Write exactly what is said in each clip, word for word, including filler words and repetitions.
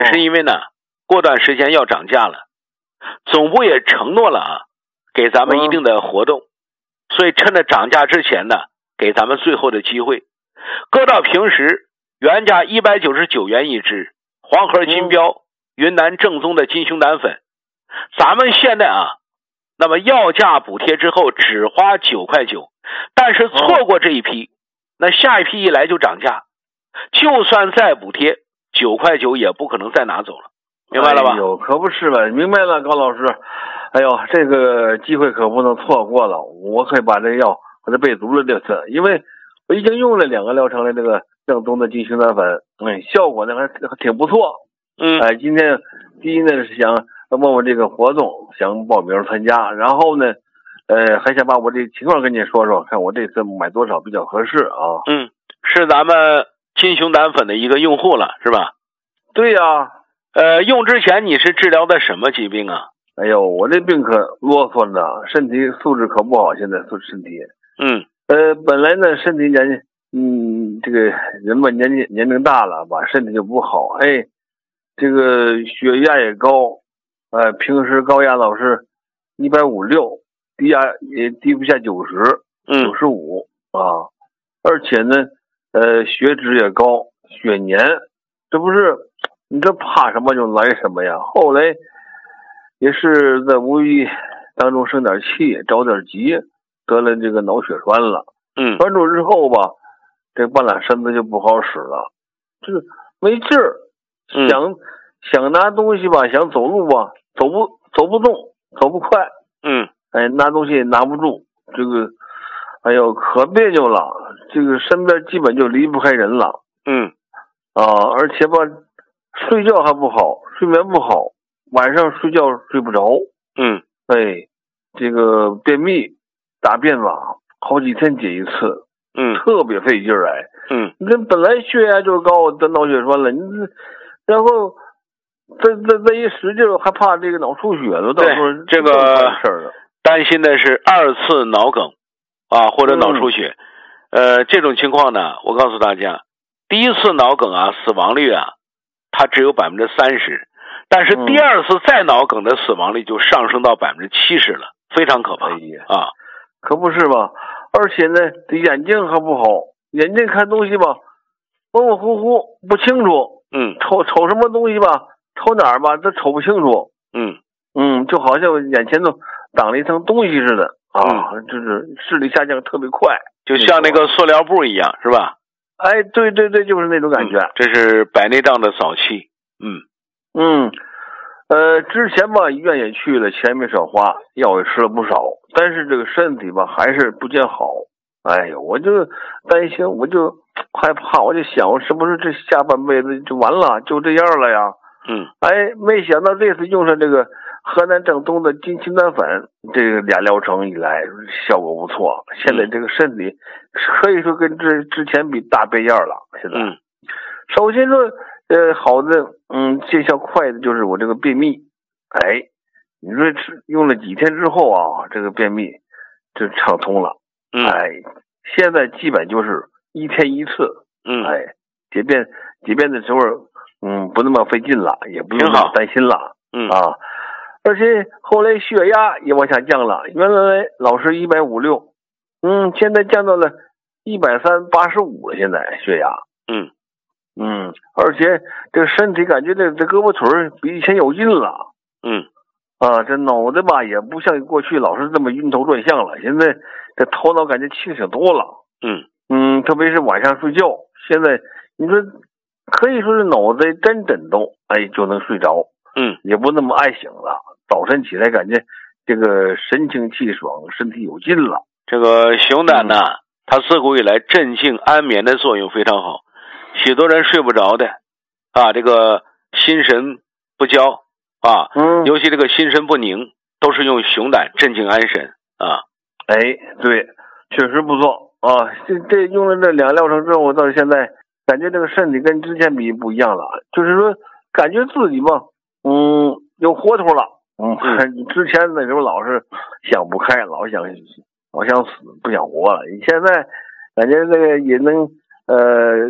是因为呢，过段时间要涨价了，总部也承诺了啊，给咱们一定的活动，所以趁着涨价之前呢，给咱们最后的机会。搁到平时原价一百九十九元一支，黄河金标、云南正宗的金熊胆粉，咱们现在啊，那么要价补贴之后只花九块九，但是错过这一批，那下一批一来就涨价，就算再补贴九块九也不可能再拿走了，明白了吧？ 哎呦，可不是吧？明白了，高老师。哎呦，这个机会可不能错过了，我可以把这药把它备足了这次，因为我已经用了两个疗程的这个正宗的金熊胆粉，哎，效果呢还挺不错。 嗯， 哎，今天第一呢是想问问这个活动，想报名参加，然后呢，呃，还想把我这情况跟你说说，看我这次买多少比较合适啊？ 嗯，是咱们金熊胆粉的一个用户了，是吧？ 对呀、啊。 呃，用之前你是治疗的什么疾病啊？ 哎呦，我这病可啰嗦呢，身体素质可不好，现在身体。 嗯。 呃，本来呢，身体年纪，嗯，这个人们年纪年龄大了吧，身体就不好。哎，这个血压也高，呃，平时高压老是一百五六，低压也低不下九十，九十五啊。而且呢，呃，血脂也高，血粘，这不是你这怕什么就来什么呀。后来也是在无意当中生点气，着点急。得了这个脑血栓了， 嗯， 栓住之后吧，这半拉身子就不好使了，就是没劲儿， 嗯、 想想拿东西吧，想走路吧，走不走不动，走不快， 嗯， 哎，拿东西也拿不住，这个，哎呦，可别扭了，这个身边基本就离不开人了， 嗯， 啊，而且吧，睡觉还不好，睡眠不好，晚上睡觉睡不着， 嗯， 哎，这个便秘。大便吧，好几天解一次， 嗯， 特别费劲儿哎， 嗯， 你这本来血压就高，得脑血栓了，你然后再再再一使劲，还怕这个脑出血了，到时候这个事儿了。 担心的是二次脑梗啊，或者脑出血，嗯、呃，这种情况呢，我告诉大家，第一次脑梗啊，死亡率啊，它只有百分之三十，但是第二次再脑梗的死亡率就上升到百分之七十了。非常可怕、哎、啊！ 可不是吧？而且呢，这眼睛还不好，眼睛看东西吧，模模糊糊不清楚。 嗯， 瞅瞅什么东西吧，瞅哪儿吧，这瞅不清楚。 嗯嗯，就好像眼前头挡了一层东西似的啊， 嗯、 就是视力下降特别快， 就像那个塑料布一样，是吧？ 哎，对对对，就是那种感觉。 嗯、这是白内障的早期。嗯嗯。呃，之前吧，医院也去了，钱没少花，药也吃了不少，但是这个身体吧还是不见好。哎呦，我就担心，我就害怕，我就想，是不是这下半辈子就完了，就这样了呀？ 嗯， 哎，没想到这次用上这个河南正宗的金熊胆粉，这个俩疗程以来效果不错，现在这个身体可以说跟之之前比大倍样了。现在， 嗯， 首先说。呃，好的，嗯，见效快的就是我这个便秘，哎，你说吃用了几天之后啊，这个便秘就畅通了， 嗯， 哎，现在基本就是一天一次， 嗯， 哎，解便解便的时候，嗯，不那么费劲了，也不用那么担心了， 嗯啊，而且后来血压也往下降了，原来老是一百五六，嗯，现在降到了一百三八十五了，现在血压， 嗯。 嗯，而且这身体感觉这这胳膊腿比以前有劲了。 嗯， 啊，这脑袋吧也不像过去老是这么晕头转向了，现在这头脑感觉清醒多了。 嗯嗯，特别是晚上睡觉，现在你说可以说是脑袋沾枕头，哎就能睡着。 嗯， 也不那么爱醒了，早晨起来感觉这个神清气爽，身体有劲了。 这个熊胆呢，嗯、它自古以来镇静安眠的作用非常好。许多人睡不着的啊，这个心神不交啊， 嗯， 尤其这个心神不宁，都是用熊胆镇静安神啊。 哎，对，确实不错啊。这这用了这两疗程之后，到现在感觉这个身体跟之前比不一样了，就是说感觉自己吧，嗯，有活头了。嗯，嗯之前那时候老是想不开，老想老想死，不想活了。你现在感觉这个也能呃。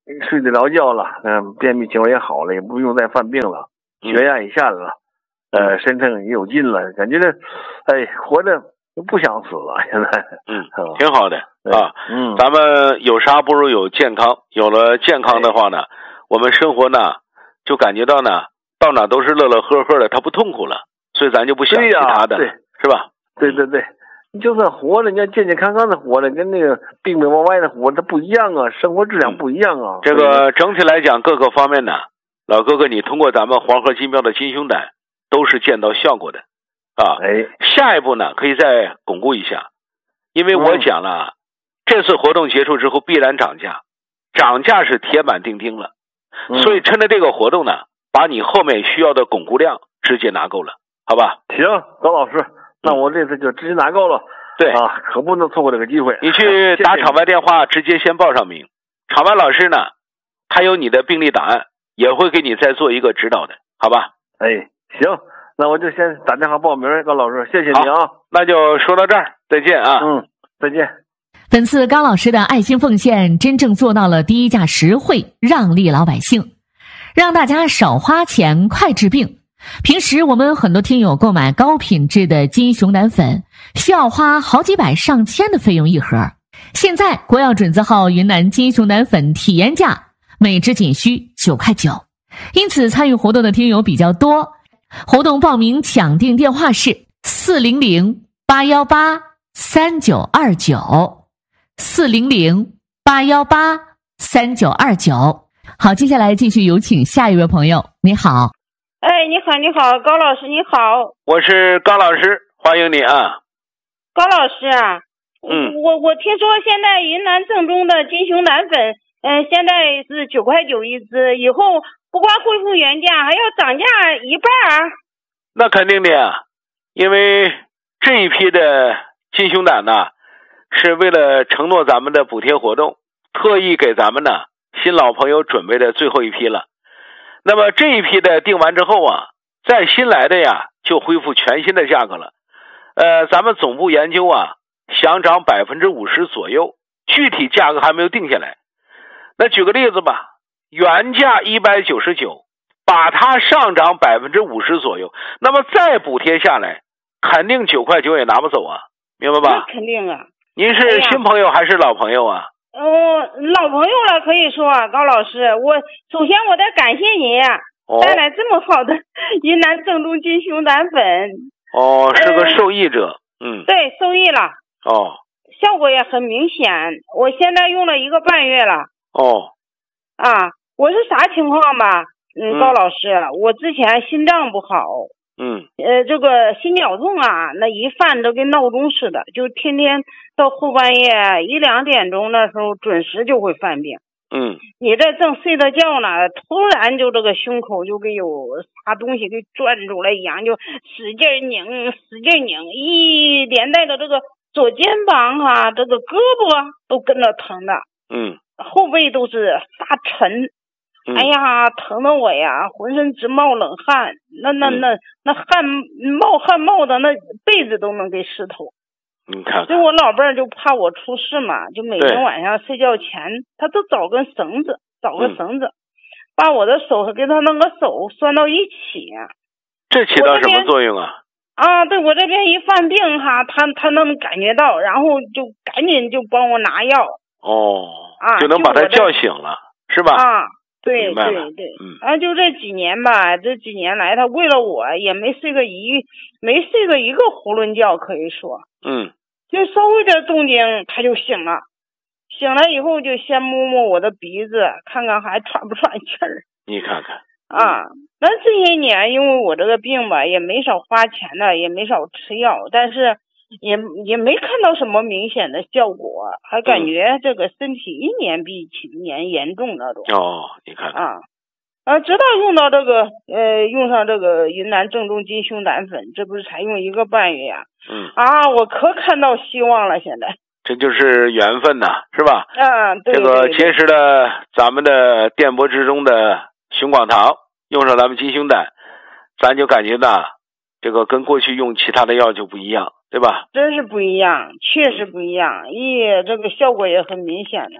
睡得着觉了，嗯，便秘情况也好了，也不用再犯病了，血压也下来了， 嗯、 呃，身体也有劲了，感觉这，哎，活着不想死了，现在， 嗯，挺好的啊， 嗯， 咱们有啥不如有健康，有了健康的话呢，哎、我们生活呢就感觉到呢，到哪都是乐乐呵呵的，他不痛苦了，所以咱就不想其他的了， 对是吧？ 对对对。你就算活着，你要健健康康的活着，跟那个病病歪歪的活着，它不一样啊，生活质量不一样啊。 嗯、这个整体来讲，各个方面呢，老哥哥，你通过咱们黄河金标的金胸胆，都是见到效果的，啊， 哎， 下一步呢，可以再巩固一下，因为我讲了，嗯、这次活动结束之后必然涨价，涨价是铁板钉钉了，嗯、所以趁着这个活动呢，把你后面需要的巩固量直接拿够了，好吧？ 行，高老师。那我这次就直接拿够了， 对啊，可不能错过这个机会。 你去打场外电话，直接先报上名，场外老师呢，他有你的病历档案，也会给你再做一个指导的，好吧？ 哎，行，那我就先打电话报名，高老师，谢谢你啊。 那就说到这儿，再见啊。 嗯，再见。 本次高老师的爱心奉献，真正做到了低价实惠，让利老百姓，让大家少花钱，快治病。平时我们很多听友购买高品质的金熊胆粉，需要花好几百上千的费用一盒。现在国药准字号云南金熊胆粉体验价每支仅需九块九，因此参与活动的听友比较多。活动报名抢订电话是四零零八幺八三九二九，四零零八幺八三九二九。好，接下来继续有请下一位朋友。你好。 哎，你好，你好，高老师，你好， 我是高老师，欢迎你啊。 高老师啊， 嗯， 我我听说现在云南正宗的金熊胆粉，嗯、呃，现在是九块九一支，以后不光恢复原价，还要涨价一半啊。 那肯定的呀，因为这一批的金熊胆呢，是为了承诺咱们的补贴活动，特意给咱们呢新老朋友准备的最后一批了。那么这一批的定完之后啊，再新来的呀就恢复全新的价格了。呃，咱们总部研究啊，想涨百分之五十左右，具体价格还没有定下来。那举个例子吧，原价一百九十九，把它上涨百分之五十左右，那么再补贴下来，肯定九块九也拿不走啊，明白吧？ 那肯定啊。 您是新朋友还是老朋友啊？ 哦，老朋友了，可以说啊，高老师，我首先我得感谢您啊， 哦、 带来这么好的云南正宗金熊胆粉。 哦，是个受益者，呃、嗯， 对，受益了。 哦， 效果也很明显，我现在用了一个半月了。 哦， 啊，我是啥情况吧？嗯，高老师，嗯、我之前心脏不好。 嗯， 呃，这个心绞痛啊，那一犯都跟闹钟似的，就天天到后半夜一两点钟的时候准时就会犯病。 嗯， 你这正睡着觉呢，突然就这个胸口就跟有啥东西给攥住了一样，就使劲拧，使劲拧，一连带的这个左肩膀啊，这个胳膊都跟着疼的。 嗯， 后背都是发沉。 嗯、 哎呀，疼得我呀，浑身直冒冷汗，那那那、嗯、那汗冒汗冒的那被子都能给湿透。 你看， 所以我老伴儿就怕我出事嘛，就每天晚上睡觉前，他都找根绳子，找个绳子，嗯、把我的手和给他弄个手拴到一起。 这起到什么作用啊？ 啊，对，我这边一犯病哈，他他能感觉到，然后就赶紧就帮我拿药。 哦， 啊， 就能把他叫醒了，是吧？ 啊。对对对， 嗯， 啊，就这几年吧，这几年来，他为了我也没睡个一，没睡个一个囫囵觉，可以说， 嗯， 就稍微点动静他就醒了，醒了以后就先摸摸我的鼻子，看看还喘不喘气儿。 你看看啊，那这些年因为我这个病吧，也没少花钱的，也没少吃药，但是也也没看到什么明显的效果，还感觉这个身体一年比一年严重那种。 哦，你看啊，啊，直到用到这个呃，用上这个云南正宗金熊胆粉，这不是才用一个半月呀？ 嗯。 啊，我可看到希望了，现在。 这就是缘分呐，是吧？ 嗯，对。 这个结识了咱们的电波之中的熊广糖，用上咱们金熊胆，咱就感觉到这个跟过去用其他的药就不一样。对吧？ 真是不一样，确实不一样。咦，这个效果也很明显的。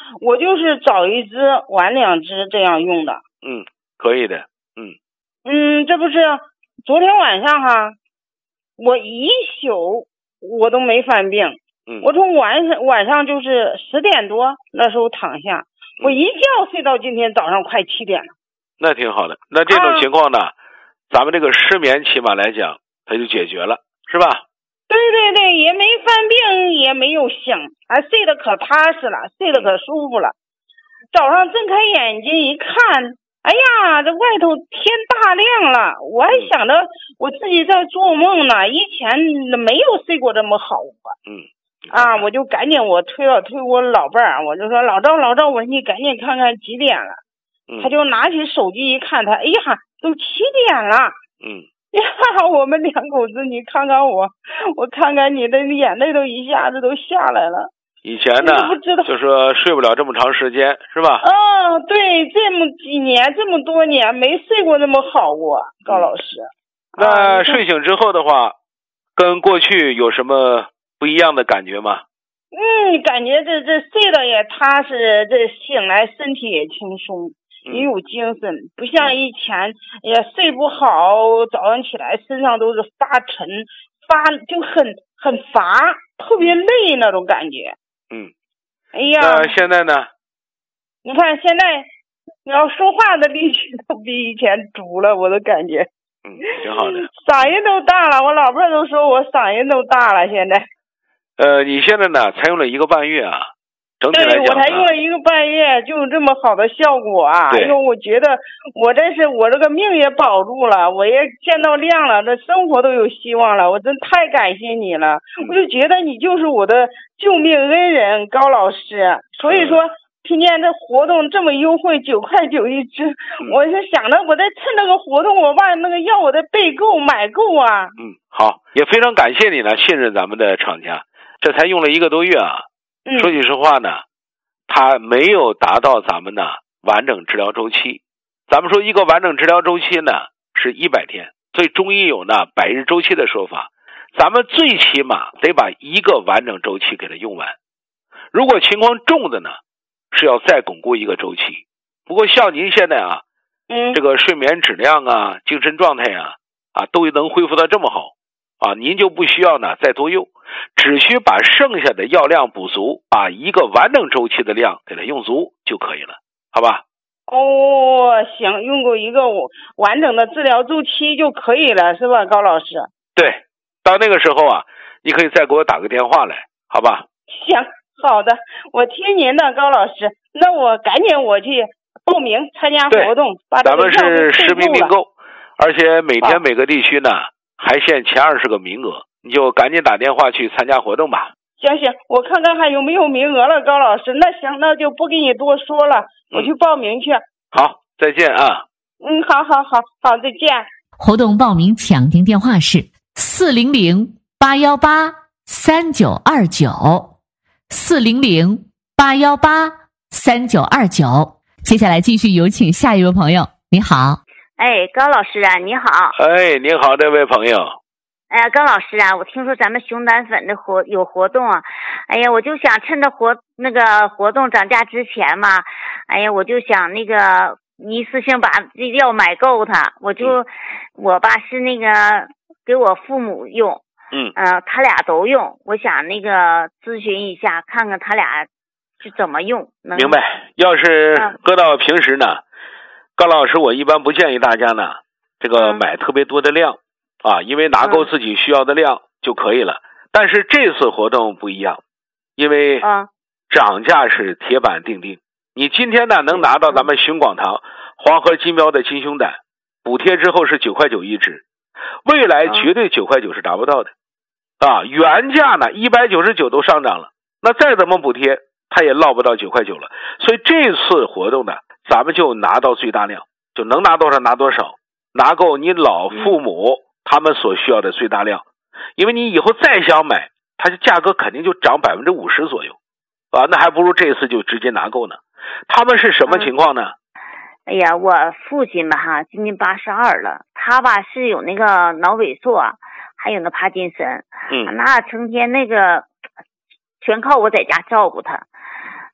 我就是早一支晚两支这样用的。 嗯，可以的。嗯嗯，这不是昨天晚上哈，我一宿我都没犯病。 嗯， 我从晚上晚上就是十点多那时候躺下，我一觉睡到今天早上快七点了。 那挺好的。那这种情况呢，啊、咱们这个失眠起码来讲，它就解决了，是吧？ 对对对，也没犯病，也没有醒，还睡得可踏实了，睡得可舒服了。早上睁开眼睛一看，哎呀，这外头天大亮了，我还想着我自己在做梦呢，以前没有睡过这么好啊。 嗯。 啊，我就赶紧我推了推我老伴儿，我就说老赵老赵，我说你赶紧看看几点了。 嗯、 他就拿起手机一看，他哎呀，都七点了。 嗯。 呀，我们两口子，你看看我，我看看你的眼泪都一下子都下来了。 以前呢，就说睡不了这么长时间，是吧？ 啊，对，这么几年，这么多年没睡过这么好过，高老师。 那、啊、睡醒之后的话，跟过去有什么不一样的感觉吗？ 嗯，感觉这这睡得也踏实，这醒来身体也轻松。也有精神，不像以前也睡不好，早上起来身上都是发沉，发就很很乏，特别累那种感觉。 嗯， 哎呀， 那现在呢？ 你看现在你要说话的力气都比以前足了，我都感觉。 嗯，挺好的。 嗓音都大了，我老伴都说我嗓音都大了。现在。 呃，你现在呢？才用了一个半月啊。整体来讲， 对，我才用了一个半月，就有这么好的效果啊！哎呦，我觉得我真是我这个命也保住了，我也见到亮了，这生活都有希望了，我真太感谢你了！嗯、我就觉得你就是我的救命恩人，高老师。所以说，今天这活动这么优惠，九块九一支，嗯、我是想着我在趁这个活动，我把那个药我再备够买够啊！ 嗯，好，也非常感谢你呢，信任咱们的厂家，这才用了一个多月啊。 嗯、 说句实话呢，它没有达到咱们的完整治疗周期。咱们说一个完整治疗周期呢是一百天，所以中医有呢百日周期的说法。咱们最起码得把一个完整周期给它用完。如果情况重的呢，是要再巩固一个周期。不过像您现在啊， 嗯， 这个睡眠质量啊、精神状态啊啊都能恢复到这么好啊，您就不需要呢再多用。只需把剩下的药量补足，把一个完整周期的量给它用足就可以了，好吧？ 哦，行，用过一个完整的治疗周期就可以了，是吧，高老师？ 对，到那个时候啊，你可以再给我打个电话来，好吧？ 行，好的，我听您的，高老师。那我赶紧我去报名参加活动，把咱们是实名订购，而且每天每个地区呢还限前二十个名额。你就赶紧打电话去参加活动吧。 行行，我看看还有没有名额了，高老师。那行，那就不跟你多说了，我去报名去。 嗯、好，再见啊。 嗯，好好好好，再见。 活动报名抢订电话是四零零八幺八三九二九，四零零八幺八三九二九。接下来继续有请下一位朋友。你好。 哎，高老师啊，你好。 哎，你好，这位朋友。 哎呀，高老师啊，我听说咱们熊胆粉的活有活动啊，哎呀，我就想趁着活那个活动涨价之前嘛，哎呀，我就想那个一次性把这药买够它，我就、嗯、我吧是那个给我父母用， 嗯， 呃，他俩都用，我想那个咨询一下，看看他俩是怎么用。 明白。要是搁到平时呢，嗯、高老师我一般不建议大家呢这个买特别多的量。嗯啊，因为拿够自己需要的量就可以了。嗯、但是这次活动不一样，因为涨价是铁板钉钉。你今天呢能拿到咱们熊广堂黄河金标的金熊胆，补贴之后是九块九一支，未来绝对九块九是达不到的。啊，原价呢一百九十九都上涨了，那再怎么补贴它也落不到九块九了。所以这次活动呢，咱们就拿到最大量，就能拿多少拿多少，拿够你老父母。嗯他们所需要的最大量，因为你以后再想买，它的价格肯定就涨百分之五十左右，啊，那还不如这次就直接拿够呢。他们是什么情况呢？ 嗯、哎呀，我父亲吧哈，今年八十二了，他吧是有那个脑萎缩，还有那帕金森， 嗯， 那成天那个全靠我在家照顾他。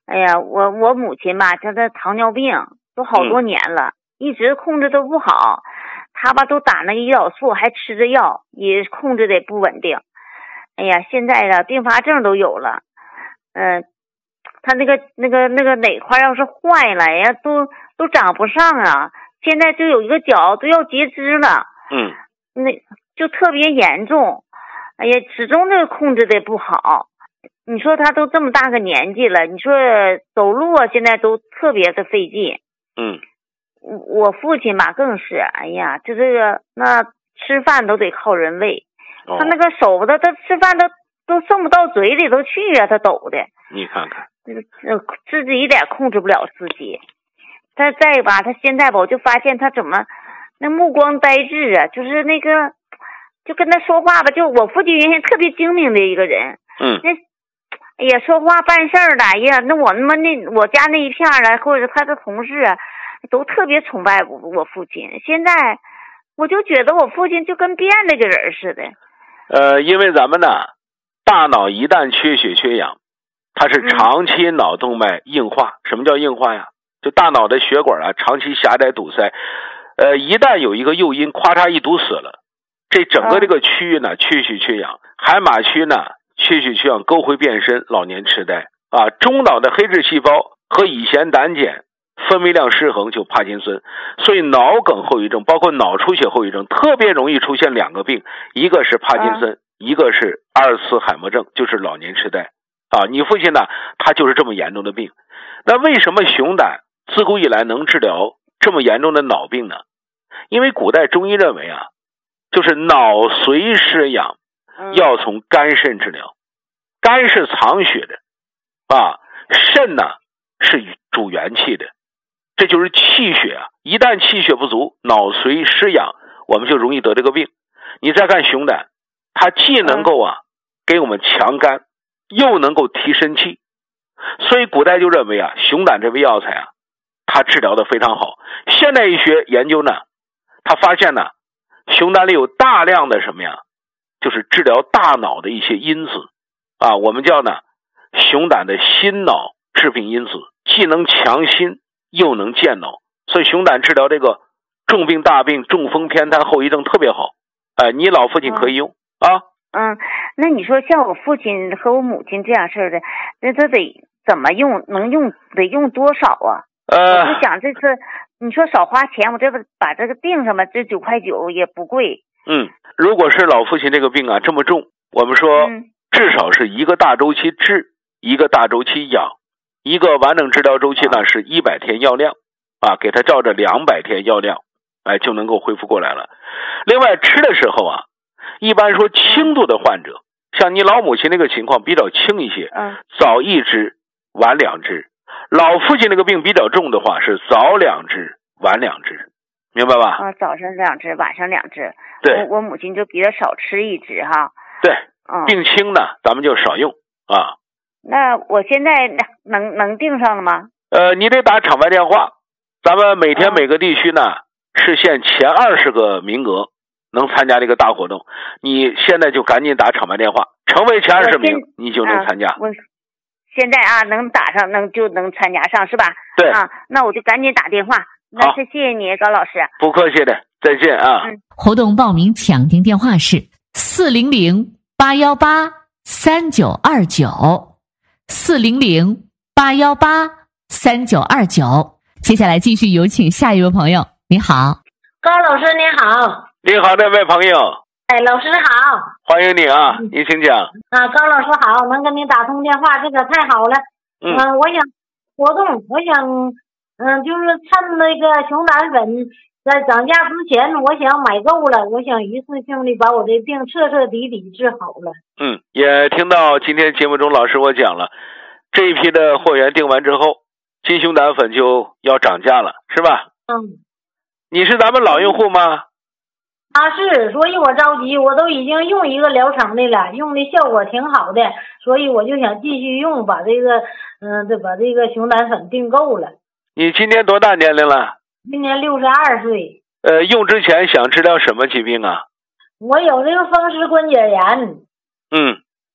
哎呀，我我母亲吧，她的糖尿病都好多年了，嗯、一直控制都不好。她吧都打那个胰岛素，还吃着药，也控制的不稳定。哎呀，现在的并发症都有了。嗯、呃，她那个那个那个哪块要是坏了呀，都都长不上啊。现在就有一个脚都要截肢了。 嗯， 那就特别严重。哎呀，始终这个控制的不好。你说他都这么大个年纪了，你说走路啊，现在都特别的费劲。 嗯， 我父亲吧更是，哎呀，就这个那吃饭都得靠人喂，哦、他那个手的，他吃饭都都送不到嘴里头去啊，他抖的。 你看看， 这个自己一点控制不了自己。他再吧，他现在吧，我就发现他怎么那目光呆滞啊，就是那个。就跟他说话吧，就我父亲原先特别精明的一个人， 嗯， 那，哎呀，说话办事儿的，哎呀，那我他妈那我家那一片啊，或者他的同事啊，都特别崇拜我我父亲。现在我就觉得我父亲就跟变了个人似的。 呃，因为咱们呢，大脑一旦缺血缺氧，它是长期脑动脉硬化。嗯、什么叫硬化呀？就大脑的血管啊，长期狭窄堵塞，呃，一旦有一个诱因，咔嚓一堵死了。这整个这个区域呢，缺血缺氧，海马区呢，缺血缺氧，沟回变深，老年痴呆啊。中脑的黑质细胞和乙酰胆碱分泌量失衡，就帕金森。所以脑梗后遗症，包括脑出血后遗症，特别容易出现两个病，一个是帕金森，一个是阿尔茨海默症，就是老年痴呆啊。你父亲呢，他就是这么严重的病。那为什么熊胆自古以来能治疗这么严重的脑病呢？因为古代中医认为啊。就是脑髓失养，要从肝肾治疗。肝是藏血的，啊，肾呢是主元气的，这就是气血啊。一旦气血不足，脑髓失养，我们就容易得这个病。你再看熊胆，它既能够啊给我们强肝，又能够提神气，所以古代就认为啊，熊胆这味药材啊，它治疗的非常好。现代医学研究呢，他发现呢。熊胆里有大量的什么呀？就是治疗大脑的一些因子啊，我们叫呢熊胆的心脑致病因子，既能强心又能健脑，所以熊胆治疗这个重病大病、中风偏瘫后遗症特别好。哎、呃，你老父亲可以用、 嗯、啊。嗯，那你说像我父亲和我母亲这样事的，那他得怎么用？能用得用多少啊？ 呃， 我就想这次。你说少花钱，我这不把这个定上吧，这九块九也不贵。 嗯，如果是老父亲这个病啊这么重，我们说至少是一个大周期治，一个大周期养，一个完整治疗周期呢是一百天药量啊，给他照着两百天药量，哎就能够恢复过来了。另外吃的时候啊，一般说轻度的患者，像你老母亲那个情况比较轻一些， 嗯， 早一支晚两支。老父亲那个病比较重的话是早两支晚两支，明白吧？ 啊，早上两支晚上两支。 对， 我我母亲就比较少吃一支哈。 对， 嗯， 病轻呢咱们就少用啊。 那我现在能能订上了吗？ 呃，你得打场外电话，咱们每天每个地区呢、嗯、是限前二十个名额能参加这个大活动，你现在就赶紧打场外电话，成为前二十名你就能参加。 啊、我现在啊，能打上，能就能参加上，是吧？ 对啊，那我就赶紧打电话。那是谢谢你，高老师。 不客气的，再见啊。 嗯、活动报名抢订电话是四零零八幺八三九二九，四零零八幺八三九二九。接下来继续有请下一位朋友。你好， 高老师你好。 你好，这位朋友。 哎，老师好， 欢迎你啊， 嗯、 您请讲。 啊，高老师好，能跟您打通电话，这个太好了。 嗯， 呃、我想活动，我想，嗯、呃，就是趁那个熊胆粉在涨价之前，我想买够了，我想一次性的把我这病彻彻底底治好了。 嗯，也听到今天节目中老师我讲了，这一批的货源订完之后，金熊胆粉就要涨价了，是吧？ 嗯。 你是咱们老用户吗？ 啊，是，所以我着急，我都已经用一个疗程的了，用的效果挺好的，所以我就想继续用，把这个，嗯、呃，把这个熊胆粉订购了。 你今年多大年龄了？ 今年六十二岁。 呃，用之前想治疗什么疾病啊？ 我有这个风湿关节炎。 嗯，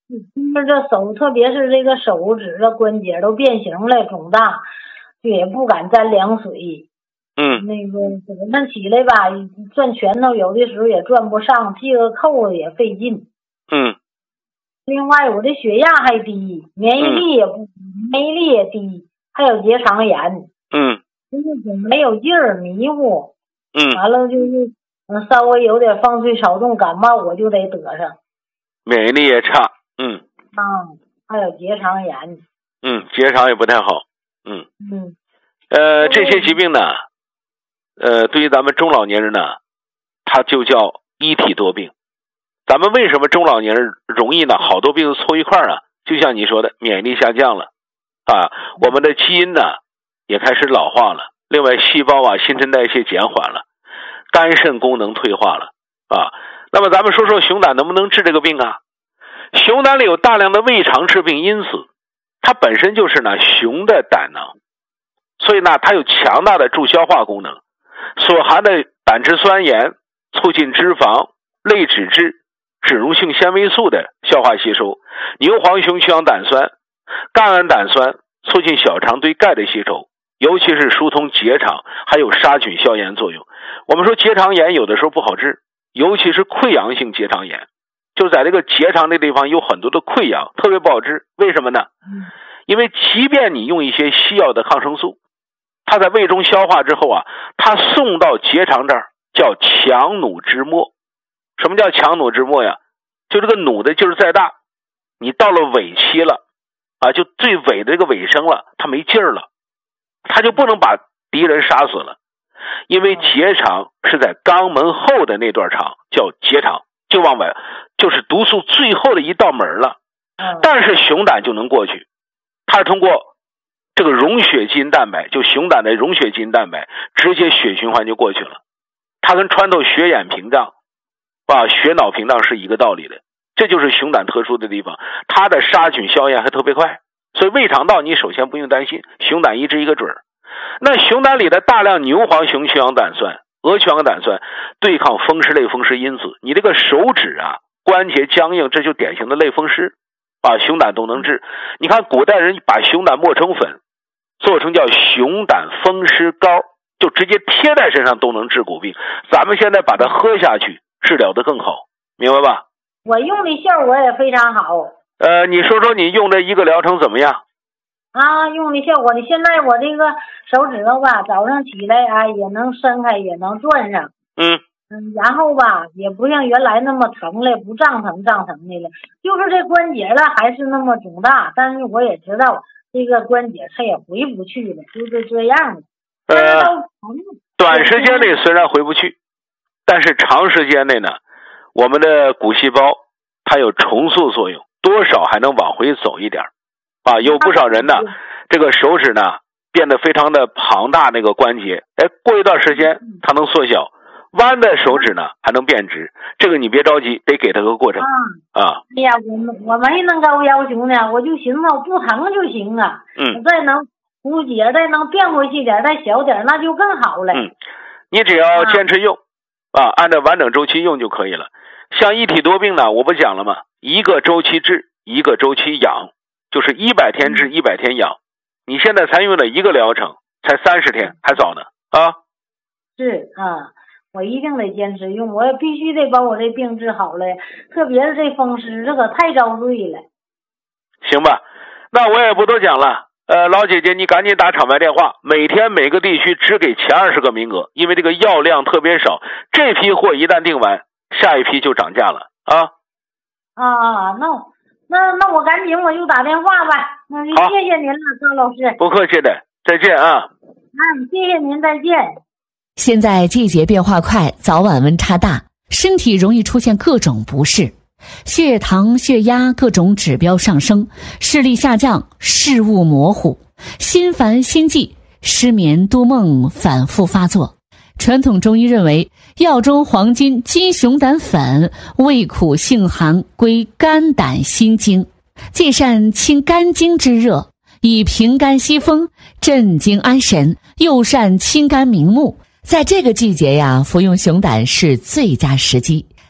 就是这手，特别是这个手指的关节都变形了，肿大，就也不敢沾凉水。 嗯， 那个早上起来吧，转拳头有的时候也转不上，系个扣子也费劲。 嗯。 另外，我的血压还低，免疫力也不，免疫力也低，还有结肠炎。 嗯。 就是总没有劲儿，迷糊。 嗯。 完了就是，嗯，稍微有点风吹草动，感冒我就得得上。 免疫力也差。嗯。 啊，还有结肠炎。 嗯，结肠也不太好。嗯。 嗯。 呃，这些疾病呢，呃，对于咱们中老年人呢，它就叫一体多病。咱们为什么中老年人容易呢？好多病凑一块儿啊，就像你说的，免疫力下降了啊，我们的基因呢也开始老化了，另外细胞啊新陈代谢减缓了，肝肾功能退化了啊。那么咱们说说熊胆能不能治这个病啊？熊胆里有大量的胃肠致病因子，它本身就是呢熊的胆囊，所以呢它有强大的助消化功能，所含的胆汁酸盐促进脂肪、类脂质、脂溶性纤维素的消化吸收，牛黄熊去氧胆酸、甘氨胆酸促进小肠对钙的吸收，尤其是疏通结肠，还有杀菌消炎作用。我们说结肠炎有的时候不好治，尤其是溃疡性结肠炎，就在这个结肠的地方有很多的溃疡，特别不好治。为什么呢？因为即便你用一些西药的抗生素，它在胃中消化之后啊，它送到结肠这儿叫强弩之末。什么叫强弩之末呀？就这个弩的劲儿再大，你到了尾期了啊，就最尾的这个尾声了，它没劲儿了，它就不能把敌人杀死了。因为结肠是在肛门后的那段肠叫结肠，就往外，就是毒素最后的一道门了。但是熊胆就能过去，它是通过这个溶血基因蛋白，就熊胆的溶血基因蛋白，直接血循环就过去了。它跟穿透血眼屏障啊，血脑屏障是一个道理的，这就是熊胆特殊的地方，它的杀菌消炎还特别快，所以胃肠道你首先不用担心，熊胆医治一个准儿。那熊胆里的大量牛黄熊去氧胆酸、鹅去氧胆酸对抗风湿类风湿因子，你这个手指啊关节僵硬，这就典型的类风湿啊，熊胆都能治。你看古代人把熊胆磨成粉，做成叫熊胆风湿膏，就直接贴在身上都能治骨病。咱们现在把它喝下去，治疗的更好，明白吧？ 我用的效果也非常好。 呃，你说说你用这一个疗程怎么样？ 啊，用的效果，你现在我这个手指头吧，早上起来啊也能伸开，也能转上。 嗯嗯，然后吧也不像原来那么疼了，不胀疼胀疼的了，就是这关节了还是那么肿大，但是我也知道这个关节它也回不去了，就是这样的。 呃，短时间内虽然回不去，但是长时间内呢，我们的骨细胞它有重塑作用，多少还能往回走一点啊。有不少人呢，这个手指呢变得非常的庞大，那个关节，哎，过一段时间它能缩小，弯的手指呢还能变直，这个你别着急，得给它个过程啊。啊哎呀，我们我没那高要求呢，我就寻思不疼就行啊。 嗯， 再能骨节再能变回去点，再小点，那就更好了。 嗯，你只要坚持用啊，按照完整周期用就可以了。像一体多病呢，我不讲了吗？一个周期治，一个周期养，就是一百天治，一百天养。你现在才用了一个疗程，才三十天，还早呢啊。 是啊，我一定得坚持用，我也必须得把我这病治好了，特别是这风湿，这可太遭罪了。 行吧，那我也不多讲了。呃，老姐姐，你赶紧打场外电话，每天每个地区只给前二十个名额，因为这个药量特别少，这批货一旦订完，下一批就涨价了啊。 啊，那那那我赶紧我就打电话吧。那就谢谢您了，高老师。 不客气的，再见啊。 嗯，谢谢您，再见。 现在季节变化快，早晚温差大，身体容易出现各种不适。血糖、血压各种指标上升，视力下降，视物模糊，心烦心悸，失眠多梦反复发作。传统中医认为，药中黄金金熊胆粉味苦性寒，归肝胆心经，既善清肝经之热，以平肝息风，镇惊安神，又善清肝明目。在这个季节呀，服用熊胆是最佳时机。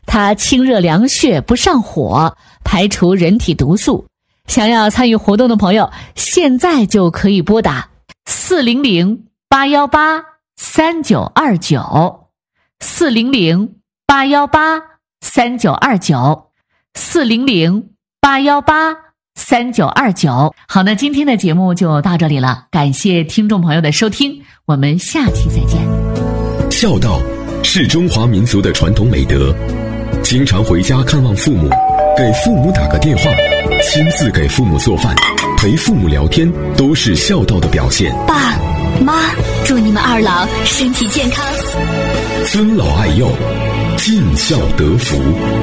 它清热凉血，不上火，排除人体毒素。想要参与活动的朋友，现在就可以拨打四零零八幺八三九二九，四零零八幺八三九二九，四零零八幺八三九二九。好，那今天的节目就到这里了，感谢听众朋友的收听，我们下期再见。 孝道是中华民族的传统美德，经常回家看望父母，给父母打个电话，亲自给父母做饭，陪父母聊天，都是孝道的表现。 爸妈，祝你们二老身体健康， 尊老爱幼，尽孝得福。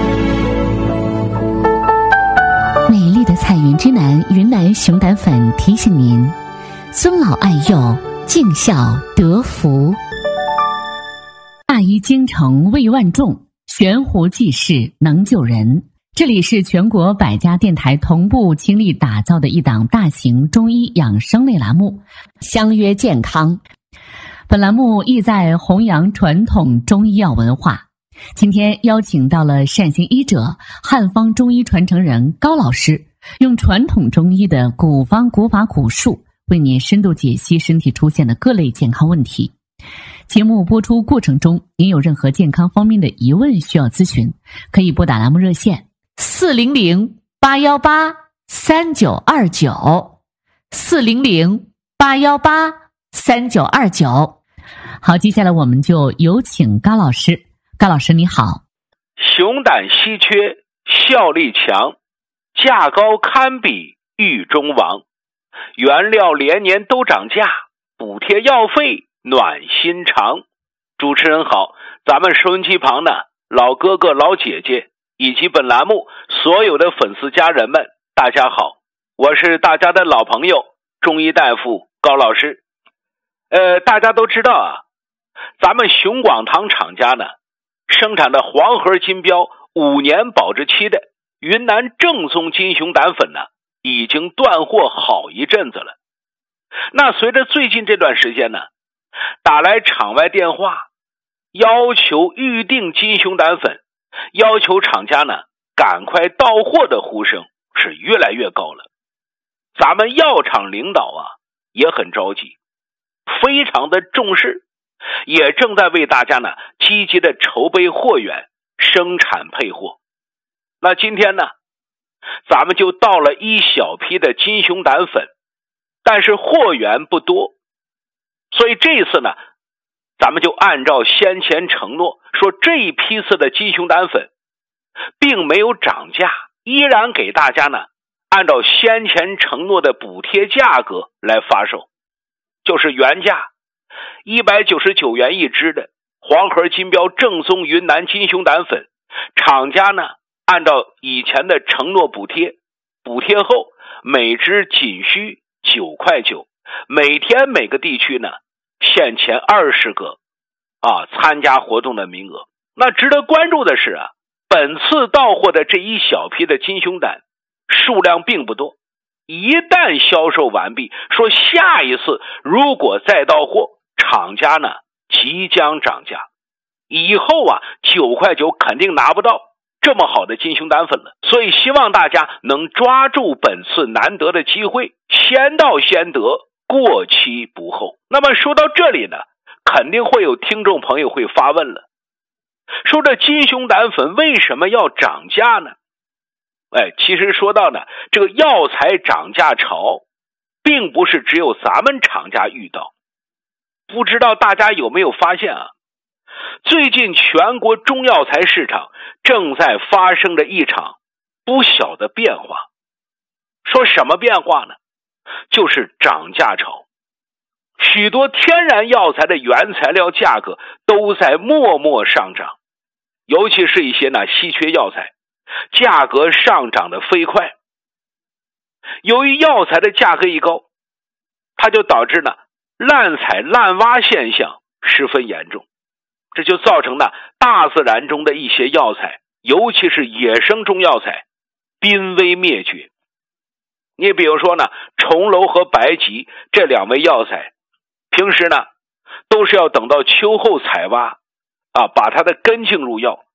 美丽的彩云之南云南熊胆粉提醒您：尊老爱幼，尽孝得福。大医精诚为万众，悬壶济世能救人。这里是全国百家电台同步倾力打造的一档大型中医养生类栏目，相约健康。本栏目意在弘扬传统中医药文化。今天邀请到了善行医者、汉方中医传承人高老师，用传统中医的古方古法古术，为您深度解析身体出现的各类健康问题。节目播出过程中，您有任何健康方面的疑问需要咨询，可以拨打栏目热线四零零八幺八三九二九，四零零八幺八三九二九。好，接下来我们就有请高老师。高老师你好。 熊胆稀缺，效力强，价高堪比狱中王，原料连年都涨价，补贴药费暖心肠。主持人好，咱们收音机旁的老哥哥老姐姐以及本栏目所有的粉丝家人们，大家好，我是大家的老朋友中医大夫高老师。呃，大家都知道啊，咱们熊广堂厂家呢生产的黄河金标五年保质期的云南正宗金熊胆粉呢，已经断货好一阵子了。那随着最近这段时间呢，打来场外电话要求预定金熊胆粉，要求厂家呢赶快到货的呼声是越来越高了。咱们药厂领导啊也很着急，非常的重视，也正在为大家呢积极的筹备货源，生产配货。那今天呢，咱们就到了一小批的金熊胆粉，但是货源不多，所以这次呢，咱们就按照先前承诺，说这一批次的金熊胆粉并没有涨价，依然给大家呢按照先前承诺的补贴价格来发售，就是原价一百九十九元一支的黄河金标正宗云南金熊胆粉，厂家呢按照以前的承诺补贴，补贴后每支仅需九块九，每天每个地区呢限前二十个啊参加活动的名额。那值得关注的是啊，本次到货的这一小批的金熊胆数量并不多，一旦销售完毕，说下一次如果再到货，厂家呢即将涨价，以后啊九块九肯定拿不到这么好的金熊胆粉了。所以希望大家能抓住本次难得的机会，先到先得，过期不候。那么说到这里呢，肯定会有听众朋友会发问了，说这金熊胆粉为什么要涨价呢？哎，其实说到呢，这个药材涨价潮并不是只有咱们厂家遇到，不知道大家有没有发现啊，最近全国中药材市场正在发生着一场不小的变化。说什么变化呢？就是涨价潮。许多天然药材的原材料价格都在默默上涨，尤其是一些呢稀缺药材，价格上涨的飞快。由于药材的价格一高，它就导致呢滥采滥挖现象十分严重，这就造成了大自然中的一些药材，尤其是野生中药材濒危灭绝。你比如说呢，重楼和白及这两味药材，平时呢都是要等到秋后采挖啊，把它的根茎入药，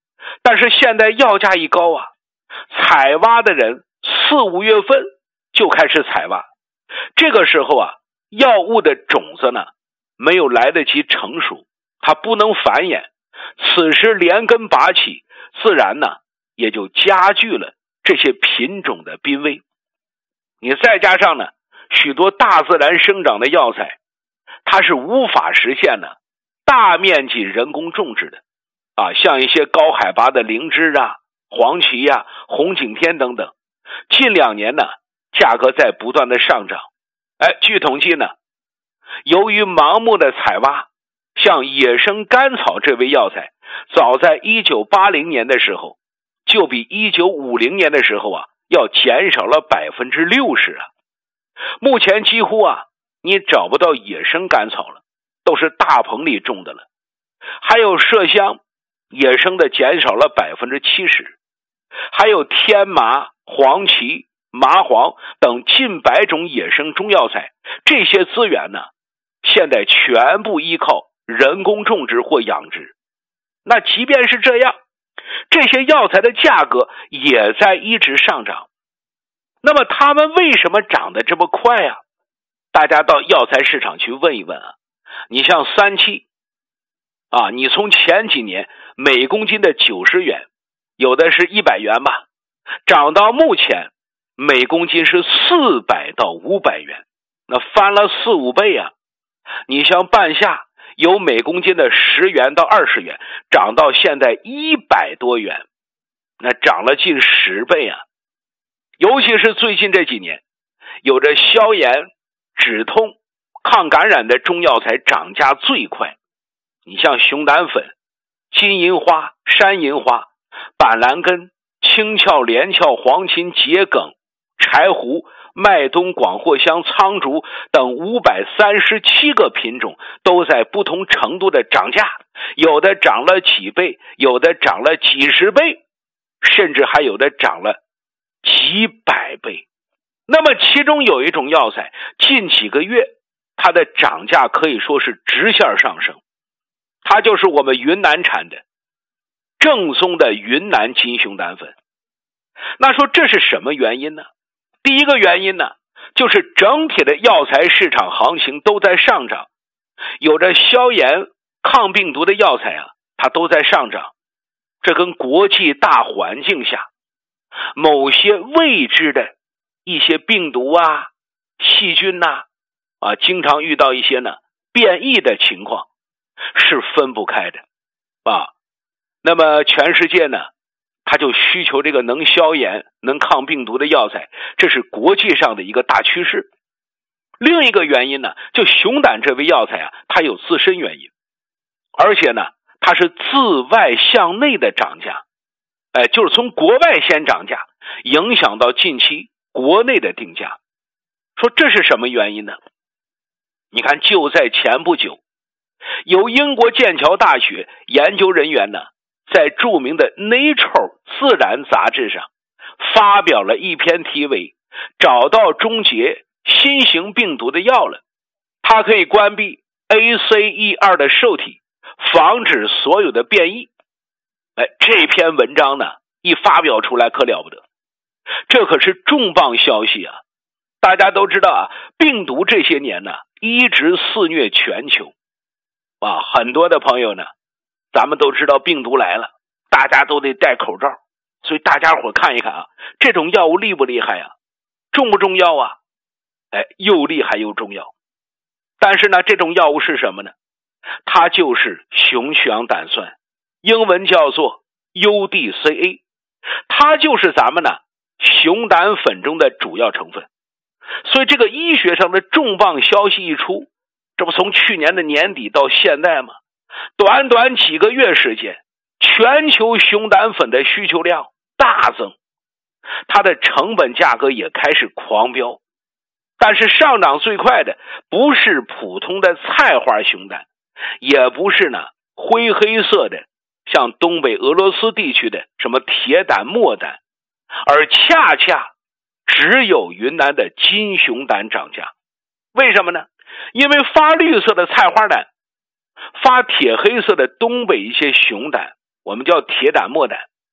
但是现在药价一高啊，采挖的人四五月份就开始采挖，这个时候啊，药物的种子呢没有来得及成熟，它不能繁衍，此时连根拔起，自然呢也就加剧了这些品种的濒危。你再加上呢许多大自然生长的药材，它是无法实现呢大面积人工种植的啊，像一些高海拔的灵芝啊、黄芪啊、红景天等等，近两年呢价格在不断的上涨。哎，据统计呢，由于盲目的采挖，像野生甘草这味药材，早在一九八零年的时候就比一九五零年的时候啊要减少了 百分之六十 啊。目前几乎啊你找不到野生甘草了，都是大棚里种的了。还有麝香，野生的减少了 百分之七十， 还有天麻、黄芪、麻黄等近百种野生中药材，这些资源呢现在全部依靠人工种植或养殖。那即便是这样，这些药材的价格也在一直上涨。那么它们为什么涨得这么快啊？大家到药材市场去问一问啊。你像三七啊，你从前几年每公斤的九十元，有的是一百元吧，涨到目前每公斤是四百到五百元，那翻了四五倍啊。你像半夏，由每公斤的十元到二十元，涨到现在一百多元，那涨了近十倍啊。尤其是最近这几年，有着消炎、止痛、抗感染的中药材涨价最快。你像熊胆粉、金银花、山银花、板蓝根、青翘、连翘、黄芩、桔梗、柴胡、麦冬、广藿香、苍竹等五百三十七个品种都在不同程度的涨价，有的涨了几倍，有的涨了几十倍，甚至还有的涨了几百倍。那么其中有一种药材，近几个月它的涨价可以说是直线上升，它就是我们云南产的正宗的云南金熊胆粉。那说这是什么原因呢？第一个原因呢，就是整体的药材市场行情都在上涨，有着消炎、抗病毒的药材啊，它都在上涨。这跟国际大环境下某些未知的一些病毒啊、细菌呐 啊, 啊，经常遇到一些呢变异的情况是分不开的啊。那么全世界呢，它就需求这个能消炎、能抗病毒的药材，这是国际上的一个大趋势。另一个原因呢，就熊胆这味药材啊，它有自身原因，而且呢，它是自外向内的涨价，哎，就是从国外先涨价，影响到近期国内的定价。说这是什么原因呢？你看，就在前不久，由英国剑桥大学研究人员呢，在著名的 Nature 自然杂志上发表了一篇题为找到终结新型病毒的药了，它可以关闭 A C E 二 的受体，防止所有的变异。哎，这篇文章呢一发表出来可了不得，这可是重磅消息啊。大家都知道啊，病毒这些年呢一直肆虐全球啊，很多的朋友呢，咱们都知道病毒来了，大家都得戴口罩，所以大家伙看一看啊，这种药物厉不厉害啊？重不重要啊？哎，又厉害又重要。但是呢，这种药物是什么呢？它就是熊曲氧胆酸，英文叫做 U D C A， 它就是咱们呢熊胆粉中的主要成分。所以这个医学上的重磅消息一出，这不从去年的年底到现在吗？短短几个月时间，全球熊胆粉的需求量大增，它的成本价格也开始狂飙。但是上涨最快的不是普通的菜花熊胆，也不是呢灰黑色的像东北俄罗斯地区的什么铁胆墨胆，而恰恰只有云南的金熊胆涨价。为什么呢？因为发绿色的菜花胆，发铁黑色的东北一些熊胆，我们叫铁胆墨胆，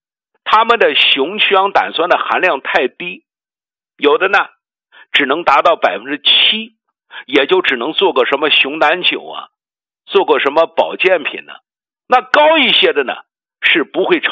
他们的雄曲氧胆酸的含量太低，有的呢只能达到百分之七，也就只能做个什么熊胆酒啊，做个什么保健品呢。那高一些的呢是不会超